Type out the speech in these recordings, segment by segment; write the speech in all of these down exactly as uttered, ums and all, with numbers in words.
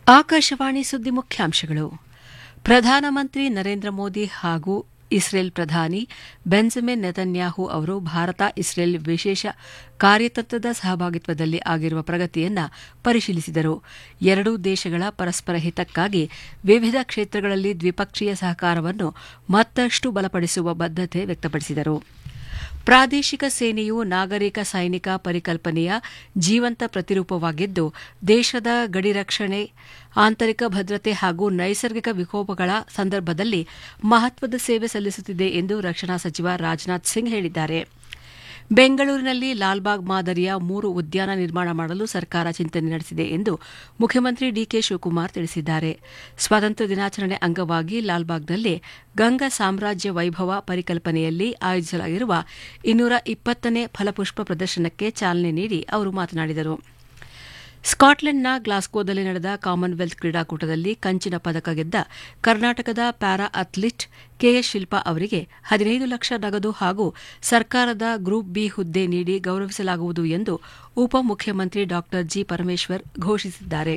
ಆಕಾಶವಾಣಿ ಸುದ್ದಿ ಮುಖ್ಯಾಂಶಗಳು. ಪ್ರಧಾನಮಂತ್ರಿ ನರೇಂದ್ರ ಮೋದಿ ಹಾಗೂ ಇಸ್ರೇಲ್ ಪ್ರಧಾನಿ ಬೆಂಜಮಿನ್ ನೆತನ್ಯಾಹು ಅವರು ಭಾರತ ಇಸ್ರೇಲ್ ವಿಶೇಷ ಕಾರ್ಯತಂತ್ರದ ಸಹಭಾಗಿತ್ವದಲ್ಲಿ ಆಗಿರುವ ಪ್ರಗತಿಯನ್ನು ಪರಿಶೀಲಿಸಿದರು. ಎರಡೂ ದೇಶಗಳ ಪರಸ್ಪರ ಹಿತಕ್ಕಾಗಿ ವಿವಿಧ ಕ್ಷೇತ್ರಗಳಲ್ಲಿ ದ್ವಿಪಕ್ಷೀಯ ಸಹಕಾರವನ್ನು ಮತ್ತಷ್ಟು ಬಲಪಡಿಸುವ ಬದ್ಧತೆ ವ್ಯಕ್ತಪಡಿಸಿದರು. ಪ್ರಾದೇಶಿಕ ಸೇನೆಯು ನಾಗರಿಕ ಸೈನಿಕ ಪರಿಕಲ್ಪನೆಯ ಜೀವಂತ ಪ್ರತಿರೂಪವಾಗಿದ್ದು, ದೇಶದ ಗಡಿ ರಕ್ಷಣೆ, ಆಂತರಿಕ ಭದ್ರತೆ ಹಾಗೂ ನೈಸರ್ಗಿಕ ವಿಕೋಪಗಳ ಸಂದರ್ಭದಲ್ಲಿ ಮಹತ್ವದ ಸೇವೆ ಸಲ್ಲಿಸುತ್ತಿದೆ ಎಂದು ರಕ್ಷಣಾ ಸಚಿವ ರಾಜನಾಥ್ ಸಿಂಗ್ ಹೇಳಿದ್ದಾರೆ. ಬೆಂಗಳೂರಿನಲ್ಲಿ ಲಾಲ್ಬಾಗ್ ಮಾದರಿಯ ಮೂರು ಉದ್ಯಾನ ನಿರ್ಮಾಣ ಮಾಡಲು ಸರ್ಕಾರ ಚಿಂತನೆ ನಡೆಸಿದೆ ಎಂದು ಮುಖ್ಯಮಂತ್ರಿ ಡಿಕೆ ಶಿವಕುಮಾರ್ ತಿಳಿಸಿದ್ದಾರೆ. ಸ್ವಾತಂತ್ರ್ಯ ದಿನಾಚರಣೆ ಅಂಗವಾಗಿ ಲಾಲ್ಬಾಗ್ನಲ್ಲಿ ಗಂಗಾ ಸಾಮ್ರಾಜ್ಯ ವೈಭವ ಪರಿಕಲ್ಪನೆಯಲ್ಲಿ ಆಯೋಜಿಸಲಾಗಿರುವ ಇನ್ನೂರ ಇಪ್ಪತ್ತನೇ ಫಲಪುಷ್ಪ ಪ್ರದರ್ಶನಕ್ಕೆ ಚಾಲನೆ ನೀಡಿ ಅವರು ಮಾತನಾಡಿದರು. ಸ್ಕಾಟ್ಲೆಂಡ್ನ ಗ್ಲಾಸ್ಗೋದಲ್ಲಿ ನಡೆದ ಕಾಮನ್ವೆಲ್ತ್ ಕ್ರೀಡಾಕೂಟದಲ್ಲಿ ಕಂಚಿನ ಪದಕ ಗೆದ್ದ ಕರ್ನಾಟಕದ ಪ್ಯಾರಾ ಅಥ್ಲೀಟ್ ಕೆಎಸ್ ಶಿಲ್ಪಾ ಅವರಿಗೆ ಹದಿನೈದು ಲಕ್ಷ ನಗದು ಹಾಗೂ ಸರ್ಕಾರದ ಗ್ರೂಪ್ ಬಿ ಹುದ್ದೆ ನೀಡಿ ಗೌರವಿಸಲಾಗುವುದು ಎಂದು ಉಪಮುಖ್ಯಮಂತ್ರಿ ಡಾ ಜಿ ಪರಮೇಶ್ವರ್ ಘೋಷಿಸಿದ್ದಾರೆ.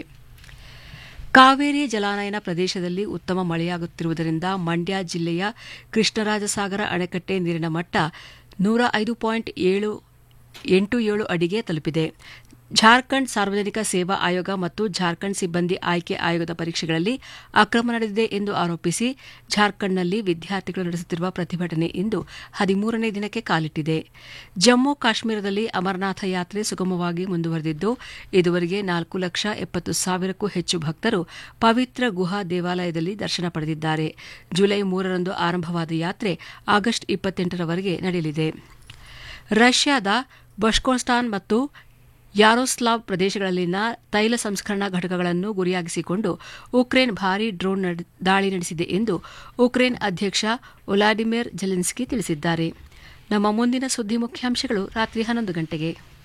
ಕಾವೇರಿ ಜಲಾನಯನ ಪ್ರದೇಶದಲ್ಲಿ ಉತ್ತಮ ಮಳೆಯಾಗುತ್ತಿರುವುದರಿಂದ ಮಂಡ್ಯ ಜಿಲ್ಲೆಯ ಕೃಷ್ಣರಾಜಸಾಗರ ಅಣೆಕಟ್ಟೆ ನೀರಿನ ಮಟ್ಟ ನೂರ ಐದು ಪಾಯಿಂಟ್ ಎಂಟು ಏಳು ಅಡಿಗೆ ತಲುಪಿದೆ. ಜಾರ್ಖಂಡ್ ಸಾರ್ವಜನಿಕ ಸೇವಾ ಆಯೋಗ ಮತ್ತು ಜಾರ್ಖಂಡ್ ಸಿಬ್ಬಂದಿ ಆಯ್ಕೆ ಆಯೋಗದ ಪರೀಕ್ಷೆಗಳಲ್ಲಿ ಅಕ್ರಮ ನಡೆದಿದೆ ಎಂದು ಆರೋಪಿಸಿ ಜಾರ್ಖಂಡ್ನಲ್ಲಿ ವಿದ್ಯಾರ್ಥಿಗಳು ನಡೆಸುತ್ತಿರುವ ಪ್ರತಿಭಟನೆ ಇಂದು ಹದಿಮೂರನೇ ದಿನಕ್ಕೆ ಕಾಲಿಟ್ಟಿದೆ. ಜಮ್ಮು ಕಾಶ್ಮೀರದಲ್ಲಿ ಅಮರನಾಥ ಯಾತ್ರೆ ಸುಗಮವಾಗಿ ಮುಂದುವರೆದಿದ್ದು, ಇದುವರೆಗೆ ನಾಲ್ಕು ಲಕ್ಷ ಎಪ್ಪತ್ತು ಸಾವಿರಕ್ಕೂ ಹೆಚ್ಚು ಭಕ್ತರು ಪವಿತ್ರ ಗುಹಾ ದೇವಾಲಯದಲ್ಲಿ ದರ್ಶನ ಪಡೆದಿದ್ದಾರೆ. ಜುಲೈ ಮೂರರಂದು ಆರಂಭವಾದ ಯಾತ್ರೆ ಆಗಸ್ಟ್ ಇಪ್ಪತ್ತೆಂಟರವರೆಗೆ ನಡೆಯಲಿದೆ. ರಷ್ಯಾದ ಬಷ್ಕೋಸ್ತಾನ್ ಮತ್ತು ಯಾರೋಸ್ಲಾವ್ ಪ್ರದೇಶಗಳಲ್ಲಿನ ತೈಲ ಸಂಸ್ಕರಣಾ ಘಟಕಗಳನ್ನು ಗುರಿಯಾಗಿಸಿಕೊಂಡು ಉಕ್ರೇನ್ ಭಾರೀ ಡ್ರೋನ್ ದಾಳಿ ನಡೆಸಿದೆ ಎಂದು ಉಕ್ರೇನ್ ಅಧ್ಯಕ್ಷ ವ್ಲಾದಿಮಿರ್ ಜೆಲೆನ್ಸ್ಕಿ ತಿಳಿಸಿದ್ದಾರೆ. ನಮ್ಮ ಮುಂದಿನ ಸುದ್ದಿ ಮುಖ್ಯಾಂಶಗಳು ರಾತ್ರಿ ಹನ್ನೊಂದು ಗಂಟೆಗೆ.